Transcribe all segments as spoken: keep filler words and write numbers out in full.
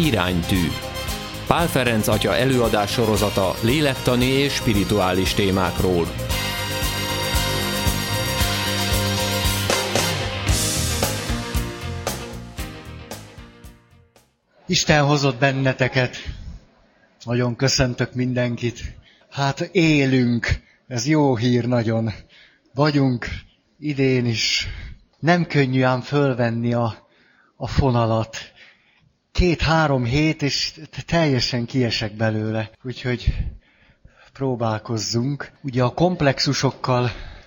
Iránytű. Pál Ferenc atya előadás sorozata lélektani és spirituális témákról. Isten hozott benneteket. Nagyon köszöntök mindenkit. Hát élünk. Ez jó hír nagyon. Vagyunk idén is. Nem könnyű ám fölvenni a, a fonalat. Két-három hét, és teljesen kiesek belőle. Úgyhogy próbálkozzunk. Ugye a komplexusokkal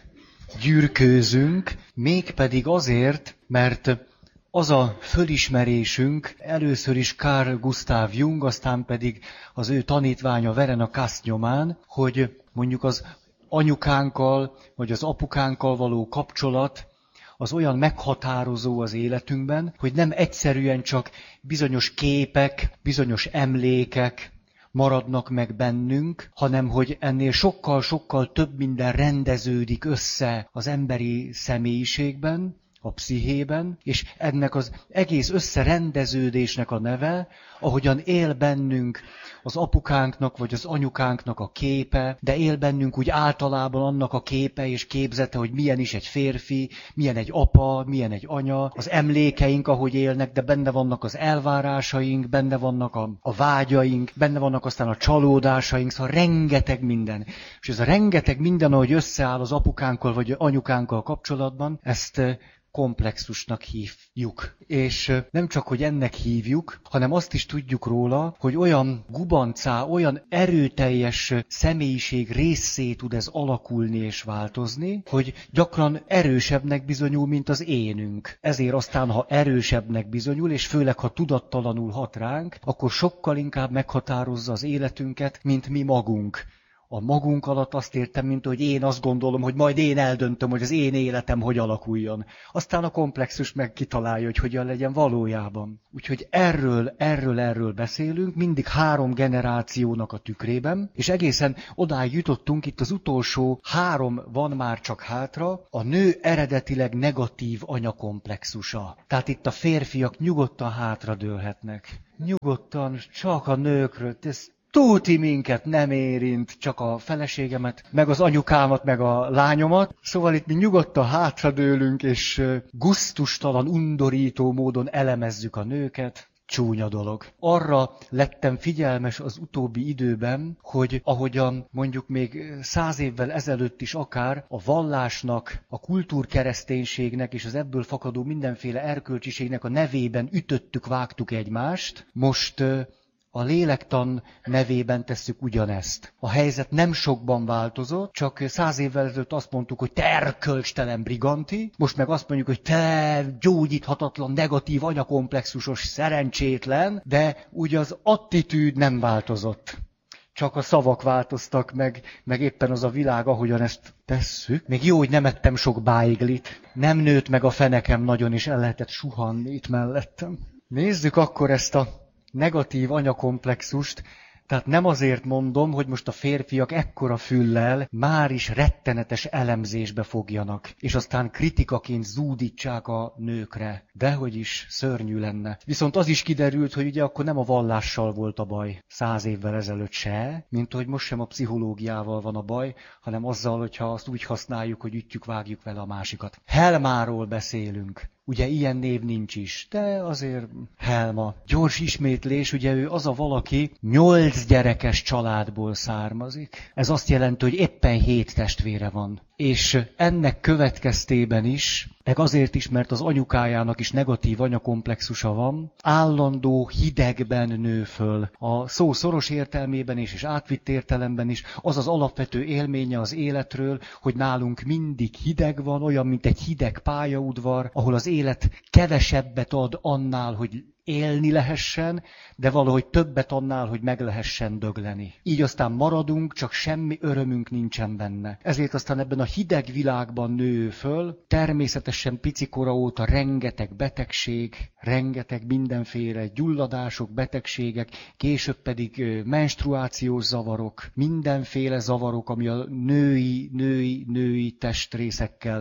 gyűrkőzünk, mégpedig azért, mert az a fölismerésünk, először is Carl Gustav Jung, aztán pedig az ő tanítványa Verena Kast nyomán, hogy mondjuk az anyukánkkal, vagy az apukánkkal való kapcsolat az olyan meghatározó az életünkben, hogy nem egyszerűen csak bizonyos képek, bizonyos emlékek maradnak meg bennünk, hanem hogy ennél sokkal-sokkal több minden rendeződik össze az emberi személyiségben, a pszichében, és ennek az egész összerendeződésnek a neve, ahogyan él bennünk az apukánknak vagy az anyukánknak a képe, de él bennünk úgy általában annak a képe és képzete, hogy milyen is egy férfi, milyen egy apa, milyen egy anya, az emlékeink, ahogy élnek, de benne vannak az elvárásaink, benne vannak a, a vágyaink, benne vannak aztán a csalódásaink, szóval rengeteg minden. És ez a rengeteg minden, ahogy összeáll az apukánkkal vagy anyukánkkal kapcsolatban, ezt komplexusnak hívjuk. És nem csak, hogy ennek hívjuk, hanem azt is tudjuk róla, hogy olyan gubancá, olyan erőteljes személyiség résszé tud ez alakulni és változni, hogy gyakran erősebbnek bizonyul, mint az énünk. Ezért aztán, ha erősebbnek bizonyul, és főleg, ha tudattalanul hat ránk, akkor sokkal inkább meghatározza az életünket, mint mi magunk. A magunk alatt azt értem, mint hogy én azt gondolom, hogy majd én eldöntöm, hogy az én életem hogy alakuljon. Aztán a komplexus meg kitalálja, hogy hogyan legyen valójában. Úgyhogy erről, erről, erről beszélünk, mindig három generációnak a tükrében, és egészen odáig jutottunk, itt az utolsó három van már csak hátra, a nő eredetileg negatív anyakomplexusa. Tehát itt a férfiak nyugodtan hátradőlhetnek. Nyugodtan, csak a nőkről, ez túti minket nem érint, csak a feleségemet, meg az anyukámat, meg a lányomat. Szóval itt mi nyugodtan hátradőlünk, és gusztustalan, undorító módon elemezzük a nőket. Csúnya dolog. Arra lettem figyelmes az utóbbi időben, hogy ahogyan mondjuk még száz évvel ezelőtt is akár a vallásnak, a kultúrkereszténységnek és az ebből fakadó mindenféle erkölcsiségnek a nevében ütöttük, vágtuk egymást, most a lélektan nevében tesszük ugyanezt. A helyzet nem sokban változott, csak száz évvel ezelőtt azt mondtuk, hogy te erkölcstelen briganti, most meg azt mondjuk, hogy te gyógyíthatatlan, negatív, anyakomplexusos, szerencsétlen, de úgy az attitűd nem változott. Csak a szavak változtak meg, meg éppen az a világ, ahogyan ezt tesszük. Még jó, hogy nem ettem sok bájglit. Nem nőtt meg a fenekem nagyon, és el lehetett suhanni itt mellettem. Nézzük akkor ezt a negatív anyakomplexust, tehát nem azért mondom, hogy most a férfiak ekkora füllel már is rettenetes elemzésbe fogjanak, és aztán kritikaként zúdítsák a nőkre. Dehogy is szörnyű lenne. Viszont az is kiderült, hogy ugye akkor nem a vallással volt a baj száz évvel ezelőtt se, mint hogy most sem a pszichológiával van a baj, hanem azzal, hogyha azt úgy használjuk, hogy ütjük, vágjuk vele a másikat. Helmáról beszélünk. Ugye ilyen név nincs is, de azért Helma. Gyors ismétlés, ugye ő az a valaki, nyolc gyerekes családból származik. Ez azt jelenti, hogy éppen hét testvére van. És ennek következtében is, meg azért is, mert az anyukájának is negatív anyakomplexusa van, állandó hidegben nő föl. A szó szoros értelmében is, és átvitt értelemben is, az az alapvető élménye az életről, hogy nálunk mindig hideg van, olyan, mint egy hideg pályaudvar, ahol az élet kevesebbet ad annál, hogy élni lehessen, de valahogy többet annál, hogy meg lehessen dögleni. Így aztán maradunk, csak semmi örömünk nincsen benne. Ezért aztán ebben a hideg világban nő föl, természetesen picikora óta rengeteg betegség, rengeteg mindenféle gyulladások, betegségek, később pedig menstruációs zavarok, mindenféle zavarok, ami a női, női, női testrészekkel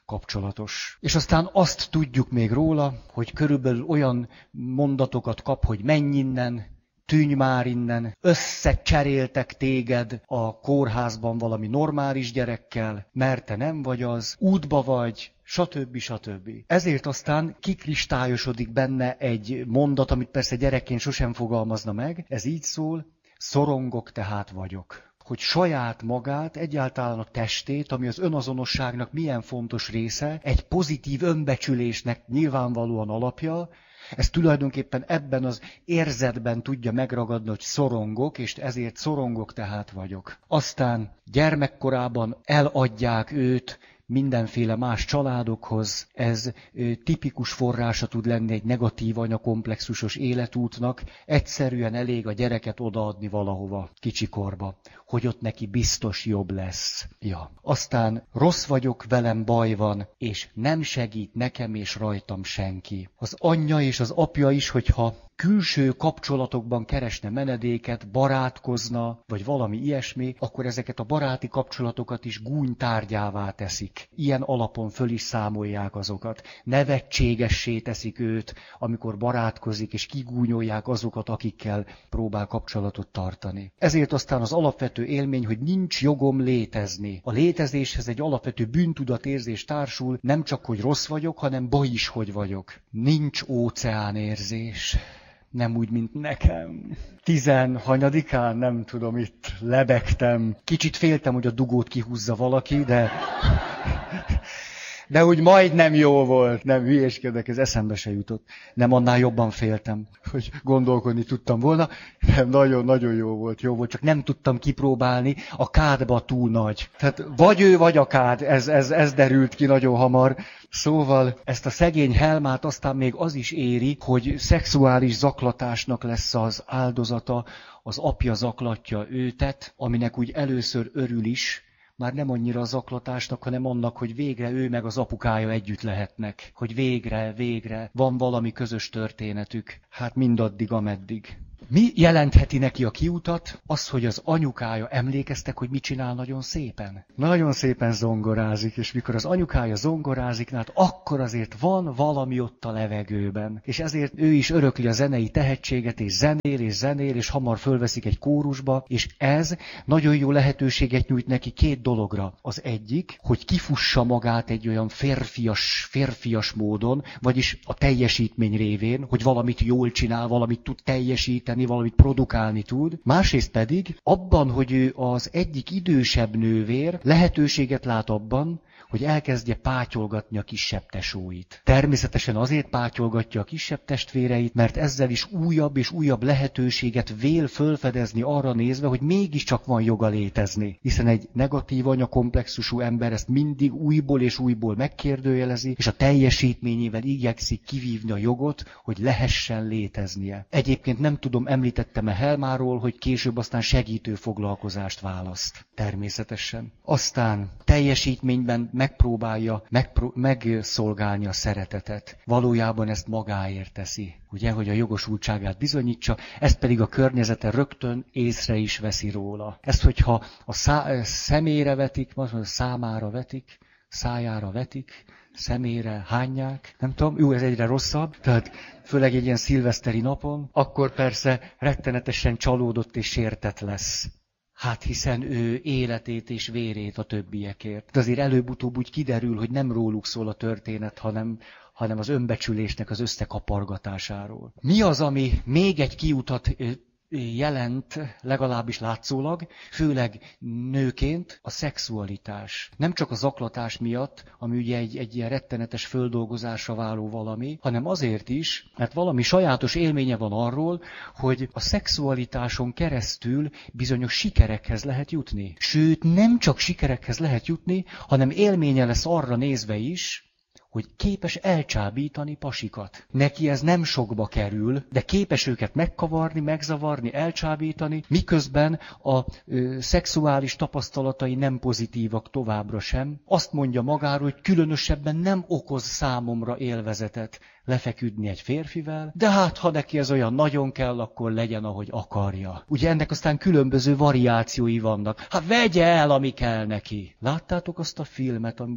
kapcsolatos. És aztán azt tudjuk még róla, hogy körülbelül olyan mondatokat kap, hogy menj innen, tűnj már innen, összecseréltek téged a kórházban valami normális gyerekkel, mert te nem vagy az, útba vagy, stb. stb. Ezért aztán kikristályosodik benne egy mondat, amit persze gyerekként sosem fogalmazna meg, ez így szól, szorongok tehát vagyok. Hogy saját magát, egyáltalán a testét, ami az önazonosságnak milyen fontos része, egy pozitív önbecsülésnek nyilvánvalóan alapja, ez tulajdonképpen ebben az érzetben tudja megragadni, hogy szorongok, és ezért szorongok tehát vagyok. Aztán gyermekkorában eladják őt mindenféle más családokhoz, ez tipikus forrása tud lenni egy negatív anyakomplexusos életútnak, egyszerűen elég a gyereket odaadni valahova, kicsikorba, hogy ott neki biztos jobb lesz. Ja. Aztán rossz vagyok, velem baj van, és nem segít nekem és rajtam senki. Az anyja és az apja is, hogyha külső kapcsolatokban keresne menedéket, barátkozna, vagy valami ilyesmi, akkor ezeket a baráti kapcsolatokat is gúnytárgyává teszik. Ilyen alapon föl is számolják azokat. Nevetségessé teszik őt, amikor barátkozik, és kigúnyolják azokat, akikkel próbál kapcsolatot tartani. Ezért aztán az alapvető élmény, hogy nincs jogom létezni. A létezéshez egy alapvető bűntudatérzés társul, nem csak, hogy rossz vagyok, hanem baj is, hogy vagyok. Nincs óceánérzés. Nem úgy, mint nekem. Tizenhanyadikán, nem tudom, itt lebegtem. Kicsit féltem, hogy a dugót kihúzza valaki, de... De úgy majdnem jó volt. Nem, hülyéskedek, ez eszembe se jutott. Nem, annál jobban féltem, hogy gondolkodni tudtam volna. Nem, nagyon-nagyon jó volt, jó volt, csak nem tudtam kipróbálni. A kádba túl nagy. Tehát vagy ő, vagy a kád, ez, ez, ez derült ki nagyon hamar. Szóval ezt a szegény Helmát aztán még az is éri, hogy szexuális zaklatásnak lesz az áldozata, az apja zaklatja őtet, aminek úgy először örül is, már nem annyira a zaklatásnak, hanem annak, hogy végre ő meg az apukája együtt lehetnek. Hogy végre, végre van valami közös történetük. Hát mindaddig, ameddig. Mi jelentheti neki a kiutat? Az, hogy az anyukája, emlékeztek, hogy mit csinál nagyon szépen? Nagyon szépen zongorázik, és mikor az anyukája zongorázik, hát akkor azért van valami ott a levegőben. És ezért ő is örökli a zenei tehetséget, és zenél, és zenél, és hamar fölveszik egy kórusba, és ez nagyon jó lehetőséget nyújt neki két dologra. Az egyik, hogy kifussa magát egy olyan férfias, férfias módon, vagyis a teljesítmény révén, hogy valamit jól csinál, valamit tud teljesíteni, valamit produkálni tud. Másrészt pedig abban, hogy ő az egyik idősebb nővér lehetőséget lát abban, hogy elkezdje pátyolgatni a kisebb tesóit. Természetesen azért pátyolgatja a kisebb testvéreit, mert ezzel is újabb és újabb lehetőséget vél fölfedezni arra nézve, hogy mégiscsak van joga létezni. Hiszen egy negatív anyakomplexusú ember ezt mindig újból és újból megkérdőjelezi, és a teljesítményével igyekszik kivívni a jogot, hogy lehessen léteznie. Egyébként nem tudom, említettem-e Helmáról, hogy később aztán segítő foglalkozást választ. Természetesen. Aztán teljesítményben megpróbálja megpró- megszolgálni a szeretetet. Valójában ezt magáért teszi. Ugye, hogy a jogosultságát bizonyítsa, ezt pedig a környezete rögtön észre is veszi róla. Ezt, hogyha a szá- szemére vetik, most a számára vetik, szájára vetik, szemére hányják, nem tudom, jó, ez egyre rosszabb, tehát főleg egy ilyen szilveszteri napon, akkor persze rettenetesen csalódott és sértett lesz. Hát hiszen ő életét és vérét a többiekért. De azért előbb-utóbb úgy kiderül, hogy nem róluk szól a történet, hanem, hanem az önbecsülésnek az összekapargatásáról. Mi az, ami még egy kiutat jelent, legalábbis látszólag, főleg nőként, a szexualitás. Nem csak a zaklatás miatt, ami ugye egy, egy ilyen rettenetes földolgozásra váló valami, hanem azért is, mert valami sajátos élménye van arról, hogy a szexualitáson keresztül bizonyos sikerekhez lehet jutni. Sőt, nem csak sikerekhez lehet jutni, hanem élménye lesz arra nézve is, hogy képes elcsábítani pasikat. Neki ez nem sokba kerül, de képes őket megkavarni, megzavarni, elcsábítani, miközben a ö, szexuális tapasztalatai nem pozitívak továbbra sem. Azt mondja magáról, hogy különösebben nem okoz számomra élvezetet lefeküdni egy férfivel, de hát ha neki ez olyan nagyon kell, akkor legyen, ahogy akarja. Ugye ennek aztán különböző variációi vannak. Hát vegye el, ami kell neki. Láttátok azt a filmet, amiben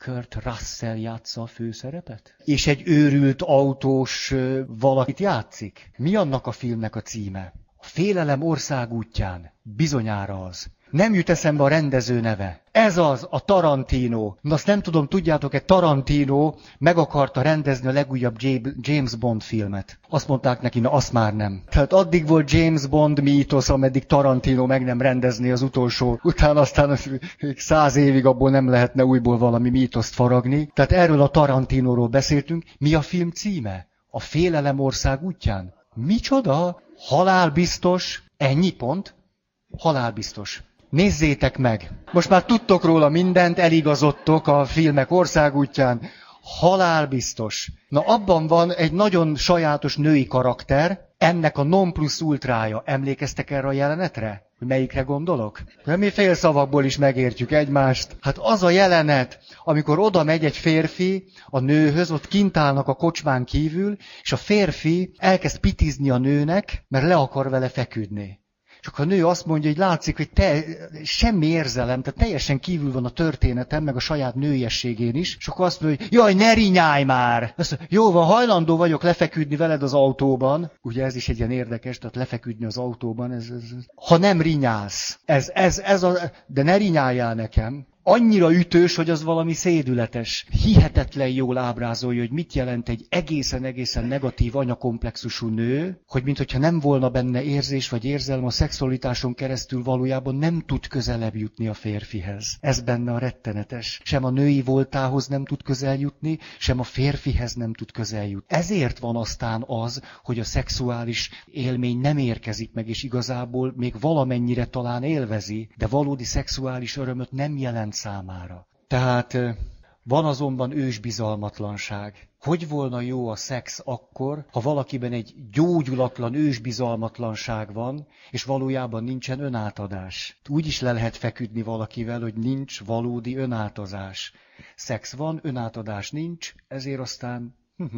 Kurt Russell játsza a főszerepet? És egy őrült autós valakit játszik? Mi annak a filmnek a címe? A Félelem országútján. Bizonyára az. Nem jut eszembe a rendező neve. Ez az, a Tarantino. Na azt nem tudom, tudjátok-e, Tarantino meg akarta rendezni a legújabb James Bond filmet. Azt mondták neki, na azt már nem. Tehát addig volt James Bond mítosz, ameddig Tarantino meg nem rendezné az utolsó. Utána aztán száz évig abból nem lehetne újból valami mítoszt faragni. Tehát erről a Tarantinóról beszéltünk. Mi a film címe? A Félelem ország útján. Micsoda? Halálbiztos. Ennyi pont? Halálbiztos. Nézzétek meg! Most már tudtok róla mindent, eligazodtok a filmek országútján. Halálbiztos. Na abban van egy nagyon sajátos női karakter, ennek a non plus ultrája. Emlékeztek erre a jelenetre? Hogy melyikre gondolok? De mi fél szavakból is megértjük egymást. Hát az a jelenet, amikor oda megy egy férfi a nőhöz, ott kint állnak a kocsmán kívül, és a férfi elkezd pitizni a nőnek, mert le akar vele feküdni. És akkor a nő azt mondja, hogy látszik, hogy te semmi érzelem, tehát teljesen kívül van a történetem, meg a saját nőiességén is. És akkor azt mondja, hogy jaj, ne rinyálj már! Azt mondja, jó van, hajlandó vagyok lefeküdni veled az autóban. Ugye ez is egy ilyen érdekes, tehát lefeküdni az autóban. Ez, ez, ha nem rinyálsz. Ez, ez, ez a, de ne rinyáljál nekem. Annyira ütős, hogy az valami szédületes. Hihetetlen jól ábrázolja, hogy mit jelent egy egészen-egészen negatív anyakomplexusú nő, hogy minthogyha nem volna benne érzés vagy érzelem, a szexualitáson keresztül valójában nem tud közelebb jutni a férfihez. Ez benne a rettenetes. Sem a női voltához nem tud közel jutni, sem a férfihez nem tud közel jutni. Ezért van aztán az, hogy a szexuális élmény nem érkezik meg, és igazából még valamennyire talán élvezi, de valódi szexuális örömöt nem jelent számára. Tehát van azonban ősbizalmatlanság. Hogy volna jó a szex akkor, ha valakiben egy gyógyulatlan ősbizalmatlanság van, és valójában nincsen önátadás. Úgy is le lehet feküdni valakivel, hogy nincs valódi önátadás. Szex van, önátadás nincs, ezért aztán...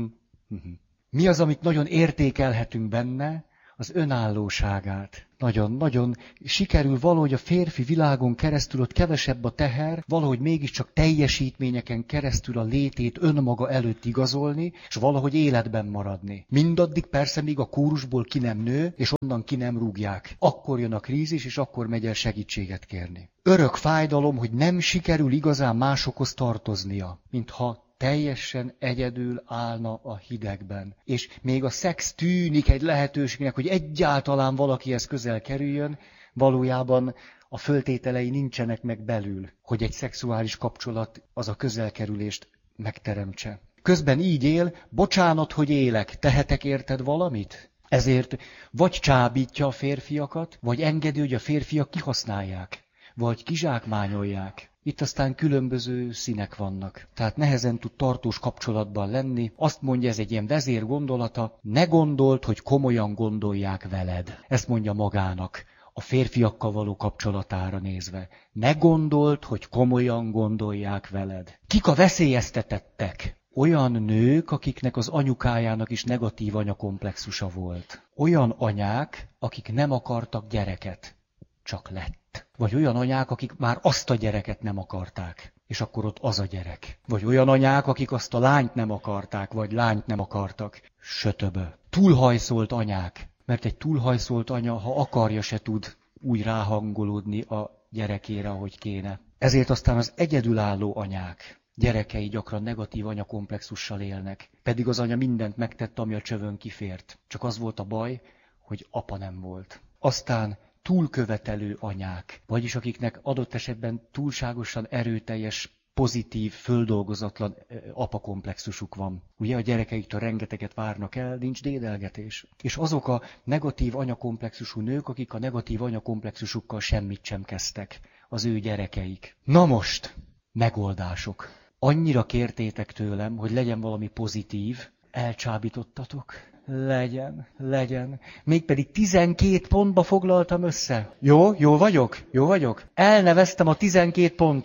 Mi az, amit nagyon értékelhetünk benne? Az önállóságát. Nagyon-nagyon sikerül valahogy a férfi világon keresztül, ott kevesebb a teher, valahogy mégiscsak teljesítményeken keresztül a létét önmaga előtt igazolni, és valahogy életben maradni. Mindaddig persze, míg a kórusból ki nem nő, és onnan ki nem rúgják. Akkor jön a krízis, és akkor megy el segítséget kérni. Örök fájdalom, hogy nem sikerül igazán másokhoz tartoznia, mintha teljesen egyedül állna a hidegben. És még a szex tűnik egy lehetőségnek, hogy egyáltalán valakihez közel kerüljön, valójában a föltételei nincsenek meg belül, hogy egy szexuális kapcsolat az a közelkerülést megteremtse. Közben így él, bocsánat, hogy élek, tehetek érted valamit? Ezért vagy csábítja a férfiakat, vagy engedi, hogy a férfiak kihasználják, vagy kizsákmányolják. Itt aztán különböző színek vannak. Tehát nehezen tud tartós kapcsolatban lenni. Azt mondja, ez egy ilyen vezér gondolata, ne gondold, hogy komolyan gondolják veled. Ezt mondja magának, a férfiakkal való kapcsolatára nézve. Ne gondold, hogy komolyan gondolják veled. Kik a veszélyeztetettek? Olyan nők, akiknek az anyukájának is negatív anyakomplexusa volt. Olyan anyák, akik nem akartak gyereket, csak lett. Vagy olyan anyák, akik már azt a gyereket nem akarták, és akkor ott az a gyerek. Vagy olyan anyák, akik azt a lányt nem akarták, vagy lányt nem akartak. Sötöbö. Túlhajszolt anyák. Mert egy túlhajszolt anya, ha akarja, se tud úgy ráhangolódni a gyerekére, ahogy kéne. Ezért aztán az egyedülálló anyák gyerekei gyakran negatív anyakomplexussal élnek. Pedig az anya mindent megtett, ami a csövön kifért. Csak az volt a baj, hogy apa nem volt. Aztán túlkövetelő anyák, vagyis akiknek adott esetben túlságosan erőteljes, pozitív, földolgozatlan apakomplexusuk van. Ugye a gyerekeiktől rengeteget várnak el, nincs dédelgetés. És azok a negatív anyakomplexusú nők, akik a negatív anyakomplexusukkal semmit sem kezdtek, az ő gyerekeik. Na most, megoldások. Annyira kértétek tőlem, hogy legyen valami pozitív, elcsábítottatok. Legyen, legyen. Mégpedig tizenkét pontba foglaltam össze. Jó, jó vagyok? Jó vagyok? Elneveztem a tizenkét pontot.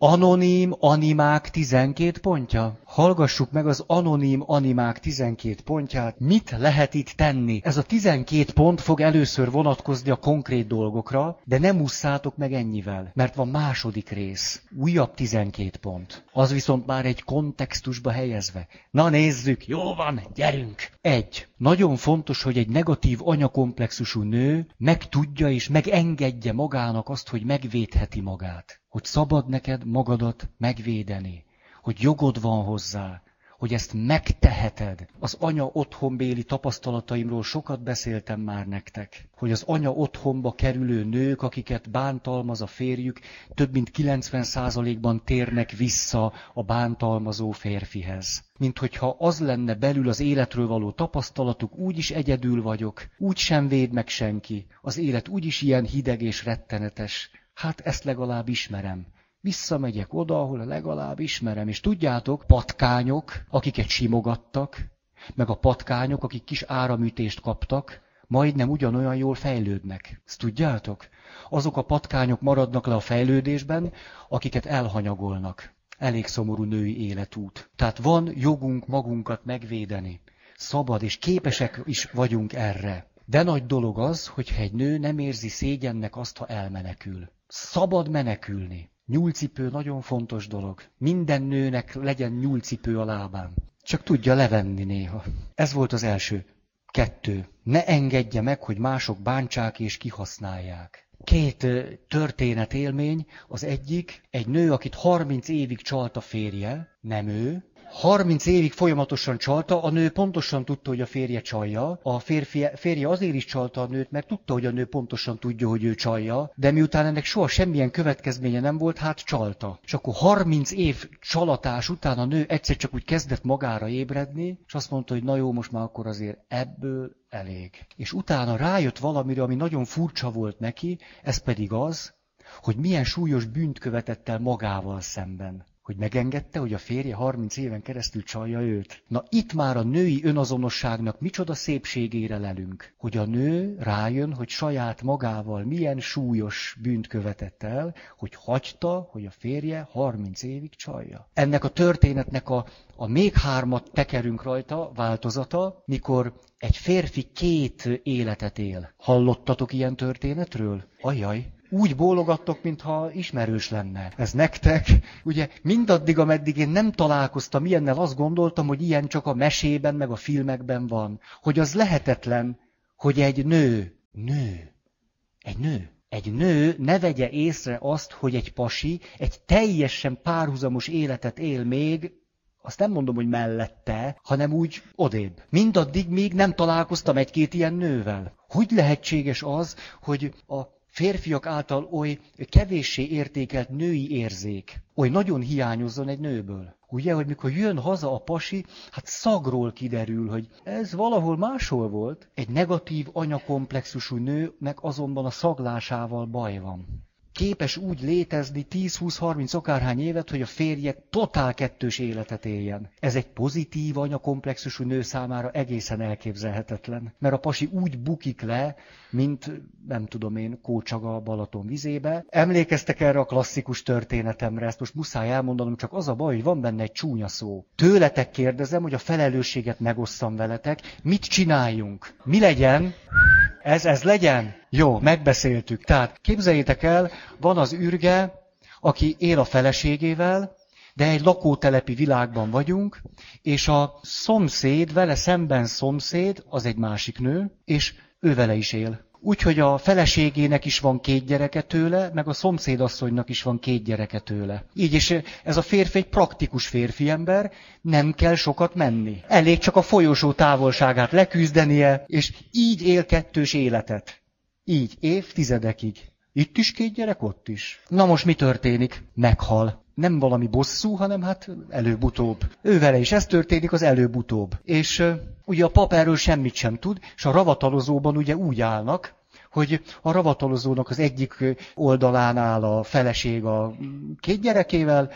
Anonim animák tizenkét pontja? Hallgassuk meg az anonim animák tizenkét pontját. Mit lehet itt tenni? Ez a tizenkét pont fog először vonatkozni a konkrét dolgokra, de nem ússzátok meg ennyivel, mert van második rész. Újabb tizenkét pont. Az viszont már egy kontextusba helyezve. Na nézzük, jó van, gyerünk! Egy. Nagyon fontos, hogy egy negatív anyakomplexusú nő megtudja és megengedje magának azt, hogy megvédheti magát. Hogy szabad neked magadat megvédeni. Hogy jogod van hozzá. Hogy ezt megteheted. Az anya otthonbéli tapasztalataimról sokat beszéltem már nektek. Hogy az anya otthonba kerülő nők, akiket bántalmaz a férjük, több mint kilencven százalékban térnek vissza a bántalmazó férfihez. Mint hogyha az lenne belül az életről való tapasztalatuk, úgyis egyedül vagyok, úgy sem véd meg senki. Az élet úgyis ilyen hideg és rettenetes. Hát ezt legalább ismerem. Visszamegyek oda, ahol legalább ismerem. És tudjátok, patkányok, akiket simogattak, meg a patkányok, akik kis áramütést kaptak, majdnem ugyanolyan jól fejlődnek. Ezt tudjátok? Azok a patkányok maradnak le a fejlődésben, akiket elhanyagolnak. Elég szomorú női életút. Tehát van jogunk magunkat megvédeni. Szabad és képesek is vagyunk erre. De nagy dolog az, hogyha egy nő nem érzi szégyennek azt, ha elmenekül. Szabad menekülni. Nyúlcipő nagyon fontos dolog. Minden nőnek legyen nyúlcipő a lábán. Csak tudja levenni néha. Ez volt az első. Kettő. Ne engedje meg, hogy mások bántsák és kihasználják. Két történetélmény. Az egyik, egy nő, akit harminc évig csalt a férje, nem ő. harminc évig folyamatosan csalta, a nő pontosan tudta, hogy a férje csalja. A férfi, férje azért is csalta a nőt, mert tudta, hogy a nő pontosan tudja, hogy ő csalja, de miután ennek soha semmilyen következménye nem volt, hát csalta. És akkor harminc év csalatás után a nő egyszer csak úgy kezdett magára ébredni, és azt mondta, hogy na jó, most már akkor azért ebből elég. És utána rájött valamire, ami nagyon furcsa volt neki, ez pedig az, hogy milyen súlyos bűnt követett el magával szemben. Hogy megengedte, hogy a férje harminc éven keresztül csalja őt. Na itt már a női önazonosságnak micsoda szépségére lelünk. Hogy a nő rájön, hogy saját magával milyen súlyos bűnt követett el, hogy hagyta, hogy a férje harminc évig csalja. Ennek a történetnek a, a még hármat tekerünk rajta változata, mikor egy férfi két életet él. Hallottatok ilyen történetről? Ajaj! Úgy bólogattok, mintha ismerős lenne. Ez nektek, ugye mindaddig, ameddig én nem találkoztam ilyennel, azt gondoltam, hogy ilyen csak a mesében, meg a filmekben van. Hogy az lehetetlen, hogy egy nő, nő, egy nő, egy nő ne vegye észre azt, hogy egy pasi egy teljesen párhuzamos életet él még, azt nem mondom, hogy mellette, hanem úgy odébb. Mindaddig még nem találkoztam egy-két ilyen nővel. Hogy lehetséges az, hogy a férfiak által oly kevéssé értékelt női érzék, oly nagyon hiányozzon egy nőből? Ugye, hogy mikor jön haza a pasi, hát szagról kiderül, hogy ez valahol máshol volt. Egy negatív anyakomplexusú nőnek azonban a szaglásával baj van. Képes úgy létezni tíz-húsz-harminc akárhány évet, hogy a férje totál kettős életet éljen. Ez egy pozitív anyakomplexusú nő számára egészen elképzelhetetlen. Mert a pasi úgy bukik le, mint, nem tudom én, kócsaga a Balaton vizébe. Emlékeztek erre a klasszikus történetemre, ezt most muszáj elmondanom, csak az a baj, hogy van benne egy csúnya szó. Tőletek kérdezem, hogy a felelősséget megosszam veletek, mit csináljunk? Mi legyen? Ez, ez legyen? Jó, megbeszéltük. Tehát képzeljétek el, van az ürge, aki él a feleségével, de egy lakótelepi világban vagyunk, és a szomszéd, vele szemben szomszéd, az egy másik nő, és ő vele is él. Úgyhogy a feleségének is van két gyereke tőle, meg a szomszédasszonynak is van két gyereke tőle. Így is ez a férfi egy praktikus férfi ember, nem kell sokat menni. Elég csak a folyosó távolságát leküzdenie, és így él kettős életet. Így, évtizedekig. Itt is két gyerek, ott is. Na most mi történik? Meghal. Nem valami bosszú, hanem hát előbb-utóbb. Ővele is ez történik, az előbb-utóbb. És uh, ugye a pap erről semmit sem tud, és a ravatalozóban ugye úgy állnak, hogy a ravatalozónak az egyik oldalán áll a feleség a két gyerekével,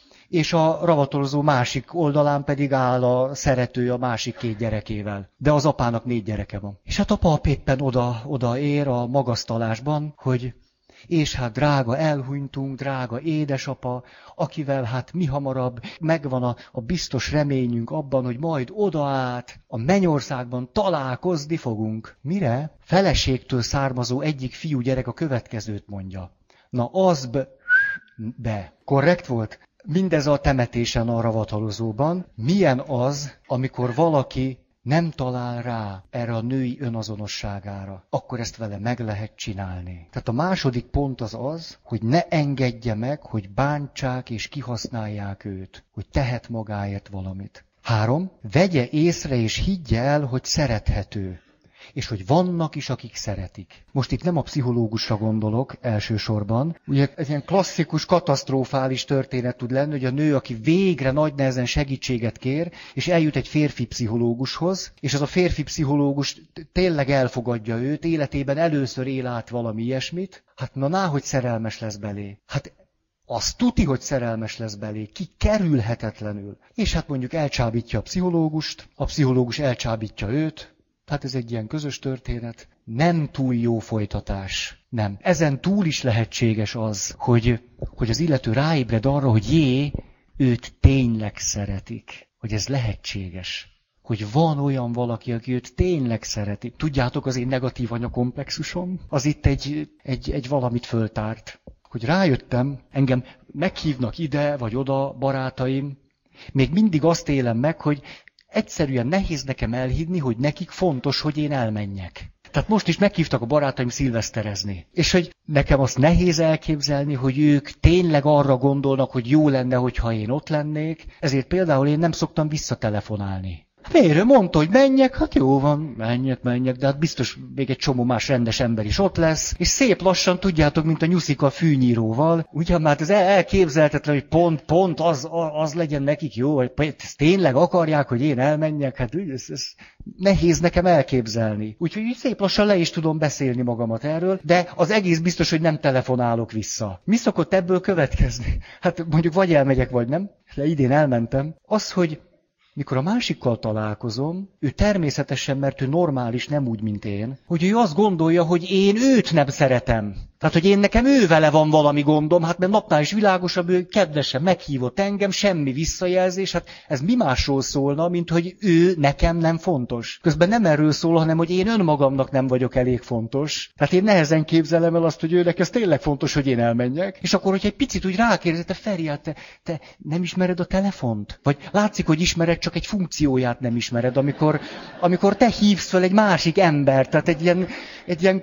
és a ravatalozó másik oldalán pedig áll a szerető a másik két gyerekével. De az apának négy gyereke van. És hát a pap éppen oda, oda ér a magasztalásban, hogy és hát drága elhunytunk, drága édesapa, akivel hát mi hamarabb megvan a, a biztos reményünk abban, hogy majd oda át a mennyországban találkozni fogunk. Mire? Feleségtől származó egyik fiúgyerek a következőt mondja. Na az be... be. Korrekt volt? Mindez a temetésen a ravatalozóban. Milyen az, amikor valaki nem talál rá erre a női önazonosságára, akkor ezt vele meg lehet csinálni. Tehát a második pont az az, hogy ne engedje meg, hogy bántsák és kihasználják őt, hogy tehet magáért valamit. Három, vegye észre és higgye el, hogy szerethető, és hogy vannak is, akik szeretik. Most itt nem a pszichológusra gondolok elsősorban. Ugye ez ilyen klasszikus, katasztrofális történet tud lenni, hogy a nő, aki végre nagy nehezen segítséget kér, és eljut egy férfi pszichológushoz, és az a férfi pszichológus tényleg elfogadja őt, életében először él át valami ilyesmit, hát na ná, hogy szerelmes lesz belé. Hát az tuti, hogy szerelmes lesz belé, kikerülhetetlenül. És hát mondjuk elcsábítja a pszichológust, a pszichológus elcsábítja őt. Hát ez egy ilyen közös történet. Nem túl jó folytatás. Nem. Ezen túl is lehetséges az, hogy, hogy az illető ráébred arra, hogy jé, őt tényleg szeretik. Hogy ez lehetséges. Hogy van olyan valaki, aki őt tényleg szereti. Tudjátok, az én negatív anyakomplexusom, az itt egy, egy, egy valamit föltárt. Hogy rájöttem, engem meghívnak ide vagy oda barátaim, még mindig azt élem meg, hogy egyszerűen nehéz nekem elhinni, hogy nekik fontos, hogy én elmenjek. Tehát most is meghívtak a barátaim szilveszterezni. És hogy nekem azt nehéz elképzelni, hogy ők tényleg arra gondolnak, hogy jó lenne, hogyha én ott lennék, ezért például én nem szoktam visszatelefonálni. Miért? Mondta, hogy menjek, hát jó van, menjek, menjek, de hát biztos még egy csomó más rendes ember is ott lesz. És szép lassan, tudjátok, mint a nyuszika a fűnyíróval, ugyan már ez elképzelhetetlen, hogy pont, pont az, az legyen nekik jó, hogy ezt tényleg akarják, hogy én elmenjek, hát ez, ez nehéz nekem elképzelni. Úgyhogy szép lassan le is tudom beszélni magamat erről, de az egész biztos, hogy nem telefonálok vissza. Mi szokott ebből következni? Hát mondjuk vagy elmegyek, vagy nem, de idén elmentem. Az, hogy mikor a másikkal találkozom, ő természetesen, mert ő normális, nem úgy, mint én, hogy ő azt gondolja, hogy én őt nem szeretem. Tehát, hogy én nekem ő vele van valami gondom, hát mert napnál is világosabb, ő kedvesen meghívott engem, semmi visszajelzés, hát ez mi másról szólna, mint hogy ő nekem nem fontos. Közben nem erről szól, hanem hogy én önmagamnak nem vagyok elég fontos. Tehát én nehezen képzelem el azt, hogy őnek ez tényleg fontos, hogy én elmenjek. És akkor, hogyha egy picit úgy rákérdez, te Feri, hát te, te nem ismered a telefont? Vagy látszik, hogy ismered, csak egy funkcióját nem ismered, amikor, amikor te hívsz fel egy másik embert, tehát egy ilyen, egy ilyen